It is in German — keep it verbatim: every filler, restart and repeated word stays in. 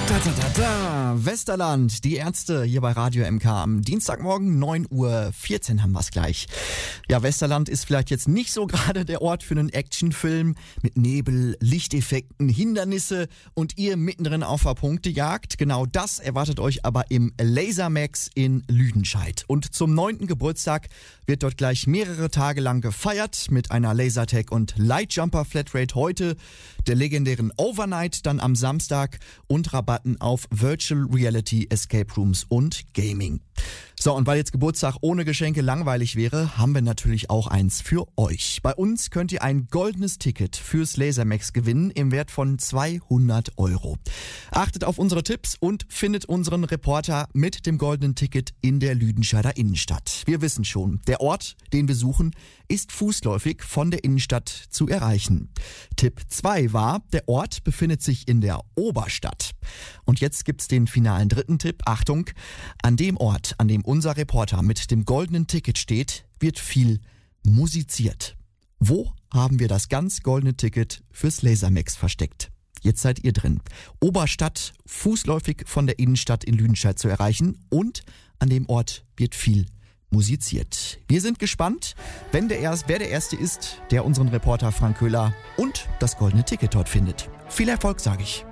Da, da, da, da. Westerland, die Ärzte hier bei Radio M K. Am Dienstagmorgen neun Uhr vierzehn haben wir es gleich. Ja, Westerland ist vielleicht jetzt nicht so gerade der Ort für einen Actionfilm mit Nebel, Lichteffekten, Hindernisse und ihr mittendrin auf der Punktejagd. Genau das erwartet euch aber im Lasermax in Lüdenscheid. Und zum neunten Geburtstag wird dort gleich mehrere Tage lang gefeiert mit einer Lasertag und Lightjumper Flatrate heute, der legendären Overnight dann am Samstag und Rabatten auf Virtual Reality Escape Rooms und Gaming. So, und weil jetzt Geburtstag ohne Geschenke langweilig wäre, haben wir natürlich auch eins für euch. Bei uns könnt ihr ein goldenes Ticket fürs Lasermax gewinnen im Wert von zweihundert Euro. Achtet auf unsere Tipps und findet unseren Reporter mit dem goldenen Ticket in der Lüdenscheider Innenstadt. Wir wissen schon, der Ort, den wir suchen, ist fußläufig von der Innenstadt zu erreichen. Tipp zwei war, der Ort befindet sich in der Oberstadt. Und jetzt gibt's den finalen dritten Tipp. Achtung, an dem Ort, an dem unser Reporter mit dem goldenen Ticket steht, wird viel musiziert. Wo haben wir das ganz goldene Ticket fürs Lasermax versteckt? Jetzt seid ihr drin. Oberstadt, fußläufig von der Innenstadt in Lüdenscheid zu erreichen und an dem Ort wird viel musiziert. Wir sind gespannt, wenn der erst, wer der Erste ist, der unseren Reporter Frank Köhler und das goldene Ticket dort findet. Viel Erfolg, sage ich.